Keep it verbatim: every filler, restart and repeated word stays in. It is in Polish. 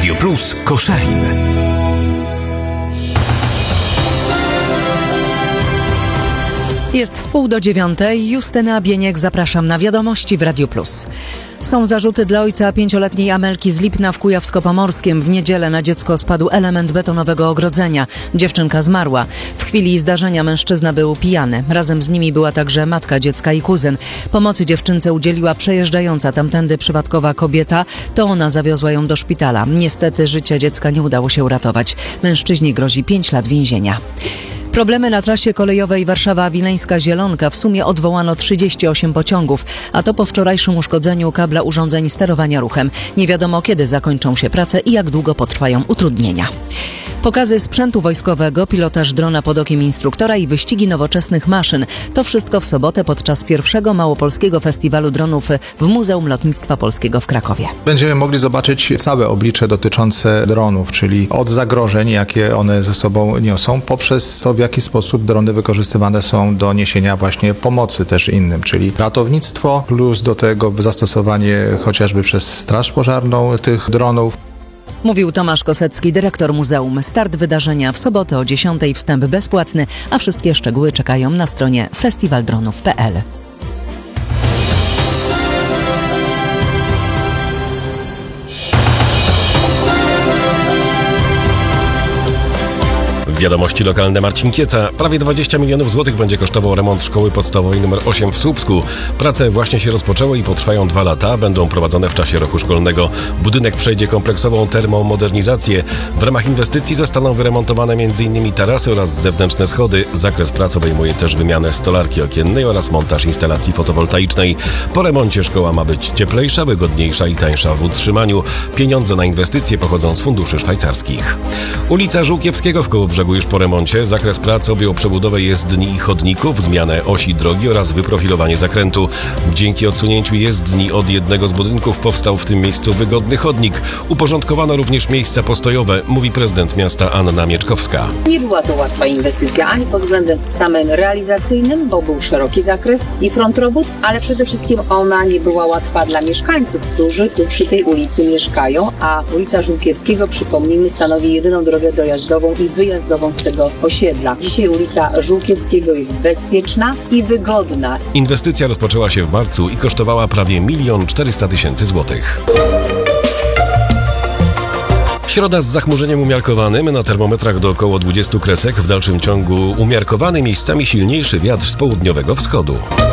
Radio Plus Koszalin. Jest w pół do dziewiątej. Justyna Bieniek, zapraszam na wiadomości w Radio Plus. Są zarzuty dla ojca pięcioletniej Amelki z Lipna w Kujawsko-Pomorskiem. W niedzielę na dziecko spadł element betonowego ogrodzenia. Dziewczynka zmarła. W chwili zdarzenia mężczyzna był pijany. Razem z nimi była także matka dziecka i kuzyn. Pomocy dziewczynce udzieliła przejeżdżająca tamtędy przypadkowa kobieta. To ona zawiozła ją do szpitala. Niestety życia dziecka nie udało się uratować. Mężczyźnie grozi pięć lat więzienia. Problemy na trasie kolejowej Warszawa-Wileńska-Zielonka. W sumie odwołano trzydzieści osiem pociągów, a to po wczorajszym uszkodzeniu kabla urządzeń sterowania ruchem. Nie wiadomo, kiedy zakończą się prace i jak długo potrwają utrudnienia. Pokazy sprzętu wojskowego, pilotaż drona pod okiem instruktora i wyścigi nowoczesnych maszyn. To wszystko w sobotę podczas pierwszego Małopolskiego Festiwalu Dronów w Muzeum Lotnictwa Polskiego w Krakowie. Będziemy mogli zobaczyć całe oblicze dotyczące dronów, czyli od zagrożeń, jakie one ze sobą niosą, poprzez to, w jaki sposób drony wykorzystywane są do niesienia właśnie pomocy też innym, czyli ratownictwo, plus do tego zastosowanie chociażby przez Straż Pożarną tych dronów. Mówił Tomasz Kosecki, dyrektor muzeum. Start wydarzenia w sobotę o dziesiątej, wstęp bezpłatny, a wszystkie szczegóły czekają na stronie festiwal dronów kropka p l. Wiadomości lokalne, Marcin Kieca. Prawie dwadzieścia milionów złotych będzie kosztował remont szkoły podstawowej numer osiem w Słupsku. Prace właśnie się rozpoczęły i potrwają dwa lata. Będą prowadzone w czasie roku szkolnego. Budynek przejdzie kompleksową termomodernizację. W ramach inwestycji zostaną wyremontowane m.in. tarasy oraz zewnętrzne schody. Zakres prac obejmuje też wymianę stolarki okiennej oraz montaż instalacji fotowoltaicznej. Po remoncie szkoła ma być cieplejsza, wygodniejsza i tańsza w utrzymaniu. Pieniądze na inwestycje pochodzą z funduszy szwajcarskich. Ulica Żółkiewskiego w Kołobrzegu już po remoncie. Zakres prac objął przebudowę jezdni i chodników, zmianę osi drogi oraz wyprofilowanie zakrętu. Dzięki odsunięciu jezdni od jednego z budynków powstał w tym miejscu wygodny chodnik. Uporządkowano również miejsca postojowe, mówi prezydent miasta Anna Mieczkowska. Nie była to łatwa inwestycja ani pod względem samym realizacyjnym, bo był szeroki zakres i front robót, ale przede wszystkim ona nie była łatwa dla mieszkańców, którzy tu przy tej ulicy mieszkają, a ulica Żółkiewskiego, przypomnijmy, stanowi jedyną drogę dojazdową i wyjazdową z tego osiedla. Dzisiaj ulica Żółkiewskiego jest bezpieczna i wygodna. Inwestycja rozpoczęła się w marcu i kosztowała prawie milion czterysta tysięcy złotych. Środa z zachmurzeniem umiarkowanym, na termometrach do około dwudziestu kresek, w dalszym ciągu umiarkowany, miejscami silniejszy wiatr z południowego wschodu.